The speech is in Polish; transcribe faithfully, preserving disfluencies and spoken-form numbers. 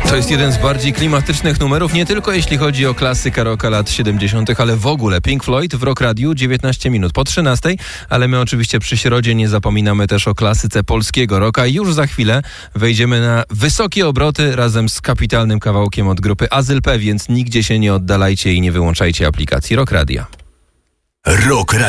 To jest jeden z bardziej klimatycznych numerów, nie tylko jeśli chodzi o klasykę rocka lat siedemdziesiątych, ale w ogóle. Pink Floyd w Rock Radiu, dziewiętnaście minut po trzynastej, ale my oczywiście przy środzie nie zapominamy też o klasyce polskiego rocka i już za chwilę wejdziemy na wysokie obroty razem z kapitalnym kawałkiem od grupy Azyl P, więc nigdzie się nie oddalajcie i nie wyłączajcie aplikacji Rock Radia. Rock Radio.